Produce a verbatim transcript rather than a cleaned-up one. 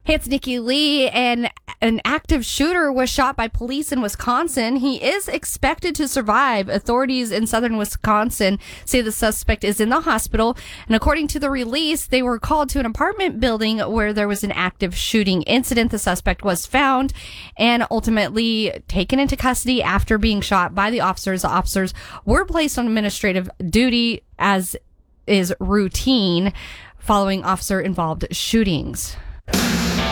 Hey, it's Nikki Lee, and an active shooter was shot by police in Wisconsin. He is expected to survive. Authorities in southern Wisconsin say the suspect is in the hospital, and according to the release, they were called to an apartment building where there was an active shooting incident. The suspect was found and ultimately taken into custody after being shot by the officers. The officers were placed on administrative duty, as is routine, following officer-involved shootings.